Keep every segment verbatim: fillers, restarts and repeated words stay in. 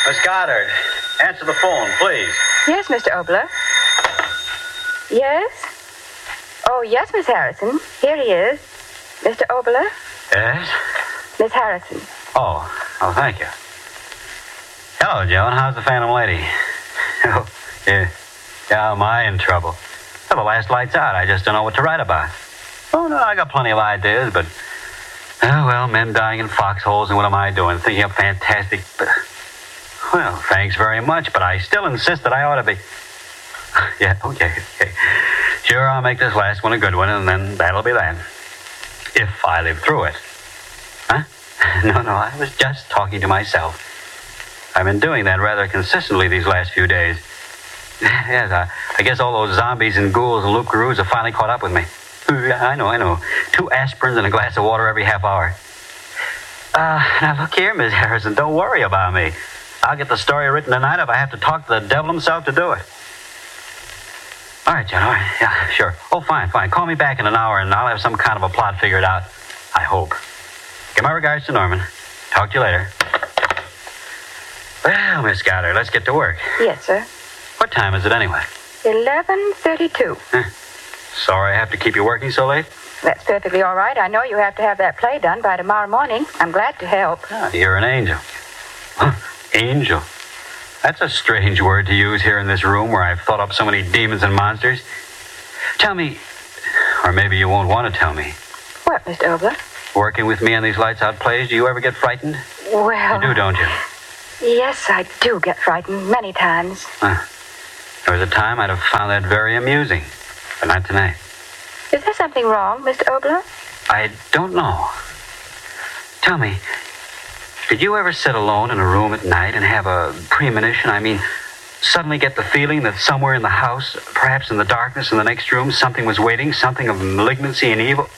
Miss Goddard, answer the phone, please. Yes, Mister Obler. Yes? Oh, yes, Miss Harrison. Here he is. Mister Obler? Yes? Miss Harrison. Oh, oh, thank you. Hello, Joan. How's the Phantom Lady? Oh, yeah. Yeah, am I in trouble? Well, the last light's out. I just don't know what to write about. Oh, no, I got plenty of ideas, but... Oh, well, men dying in foxholes, and what am I doing? Thinking of fantastic... Well, thanks very much, but I still insist that I ought to be... Yeah, okay, okay. Sure, I'll make this last one a good one, and then that'll be that. If I live through it. Huh? No, no, I was just talking to myself. I've been doing that rather consistently these last few days. Yes, I, I guess all those zombies and ghouls and loup-garoos have finally caught up with me. Yeah, I know, I know. Two aspirins and a glass of water every half hour. Uh, now look here, Miss Harrison, don't worry about me. I'll get the story written tonight if I have to talk to the devil himself to do it. All right, John, all right. Yeah, sure. Oh, fine, fine. Call me back in an hour and I'll have some kind of a plot figured out. I hope. Give my regards to Norman. Talk to you later. Well, Miss Goddard, let's get to work. Yes, sir. What time is it anyway? eleven thirty-two. Huh. Sorry I have to keep you working so late. That's perfectly all right. I know you have to have that play done by tomorrow morning. I'm glad to help. Oh, you're an angel. Huh. Angel. That's a strange word to use here in this room where I've thought up so many demons and monsters. Tell me, or maybe you won't want to tell me. What, Mister Obler? Working with me on these lights-out plays, do you ever get frightened? Well... You do, don't you? Yes, I do get frightened many times. Huh. There was a time I'd have found that very amusing, but not tonight. Is there something wrong, Mister Obler? I don't know. Tell me, did you ever sit alone in a room at night and have a premonition? I mean, suddenly get the feeling that somewhere in the house, perhaps in the darkness in the next room, something was waiting, something of malignancy and evil?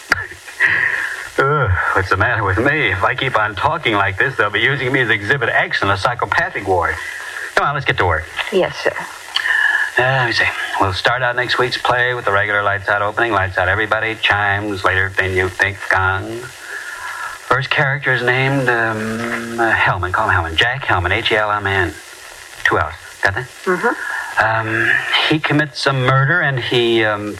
Ugh, what's the matter with me? If I keep on talking like this, they'll be using me as Exhibit X in a psychopathic ward. Come on, let's get to work. Yes, sir. Uh, let me see. We'll start out next week's play with the regular lights out opening. Lights out everybody. Chimes. Later, then you think gong. First character is named um, uh, Hellman. Call him Hellman. Jack Hellman. H E L M N. Two L's. Got that? Mm-hmm. Um, he commits a murder and he... Um,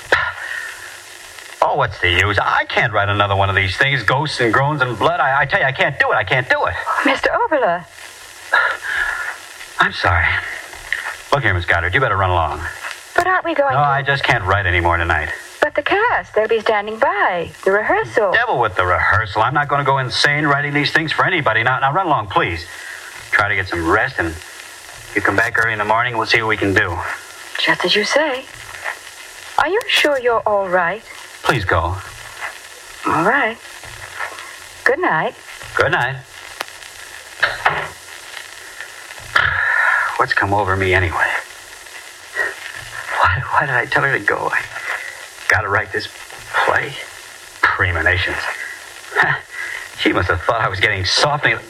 oh, what's the use? I can't write another one of these things. Ghosts and groans and blood. I, I tell you, I can't do it. I can't do it. Mister Obler. I'm sorry. Look here, Miss Goddard, you better run along. But aren't we going No, to... I just can't write anymore tonight. But the cast, they'll be standing by. The rehearsal. Devil with the rehearsal. I'm not going to go insane writing these things for anybody. Now, now run along, please. Try to get some rest, and you come back early in the morning, we'll see what we can do. Just as you say. Are you sure you're all right? Please go. All right. Good night. Good night. What's come over me anyway? Why, why did I tell her to go? I gotta write this play. Premonitions. She must have thought I was getting soft. And...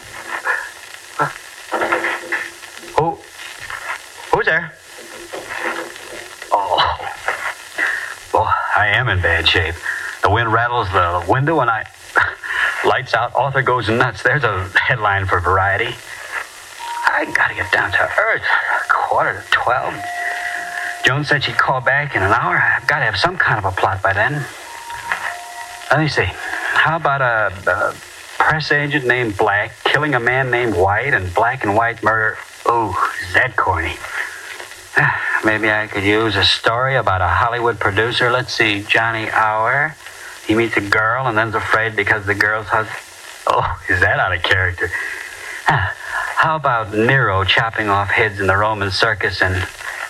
Who? Who's there? Oh. Well, I am in bad shape. The wind rattles the window and I... Lights out, author goes nuts. There's a headline for Variety. I gotta get down to earth. Quarter to twelve. Joan said she'd call back in an hour. I've got to have some kind of a plot by then. Let me see. How about a, a press agent named Black killing a man named White and black and white murder? Ooh, is that corny? Maybe I could use a story about a Hollywood producer. Let's see. Johnny Hour. He meets a girl and then's afraid because the girl's husband. Oh, is that out of character? How about Nero chopping off heads in the Roman circus and...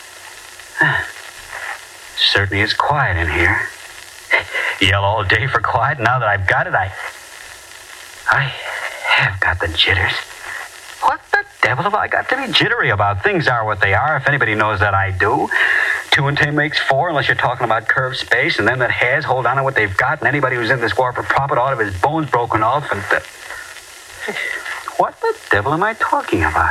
Certainly it's quiet in here. Yell all day for quiet. Now that I've got it, I... I have got the jitters. What the devil have I got to be jittery about? Things are what they are. If anybody knows that, I do. Two and two makes four, unless you're talking about curved space, and them that has hold on to what they've got, and anybody who's in this war for profit ought to have his bones broken off, and... The... What the devil am I talking about?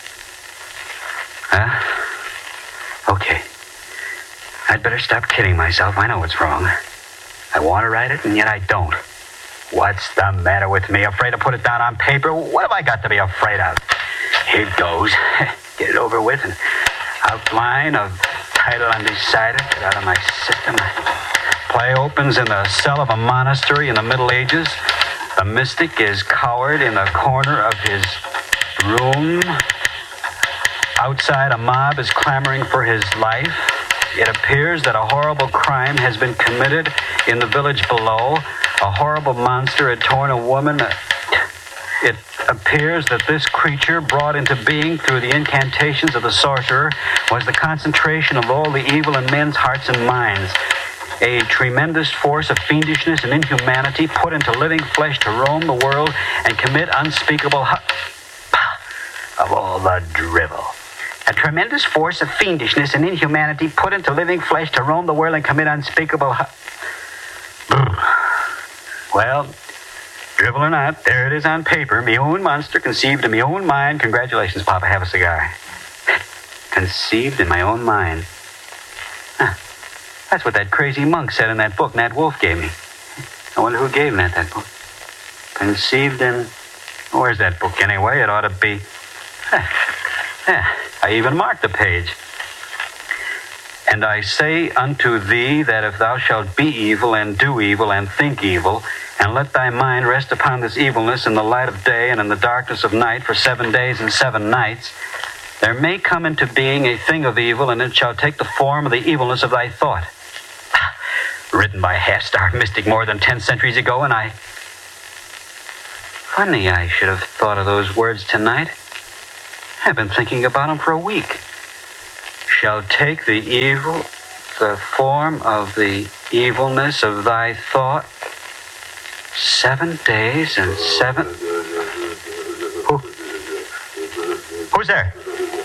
Huh? Okay. I'd better stop kidding myself. I know what's wrong. I want to write it, and yet I don't. What's the matter with me? Afraid to put it down on paper? What have I got to be afraid of? Here it goes. Get it over with. An outline of title undecided. Get out of my system. Play opens in the cell of a monastery in the Middle Ages. The mystic is cowered in the corner of his room. Outside, a mob is clamoring for his life. It appears that a horrible crime has been committed in the village below. A horrible monster had torn a woman. It appears that this creature, brought into being through the incantations of the sorcerer, was the concentration of all the evil in men's hearts and minds. A tremendous force of fiendishness and inhumanity put into living flesh to roam the world and commit unspeakable hu- of all the drivel. A tremendous force of fiendishness and inhumanity put into living flesh to roam the world and commit unspeakable hu- Well, drivel or not, there it is on paper. Me own monster conceived in me own mind. Congratulations, Papa. Have a cigar. Conceived in my own mind. Huh. That's what that crazy monk said in that book Nat Wolf gave me. I wonder who gave Nat that book. Conceived in... Where's that book anyway? It ought to be... Huh. Yeah, I even marked the page. And I say unto thee that if thou shalt be evil and do evil and think evil, and let thy mind rest upon this evilness in the light of day and in the darkness of night for seven days and seven nights, there may come into being a thing of evil, and it shall take the form of the evilness of thy thought. Written by a half-starved mystic more than ten centuries ago, and I... Funny I should have thought of those words tonight. I've been thinking about them for a week. Shall take the evil, the form of the evilness of thy thought. Seven days and seven... Who? Who's there?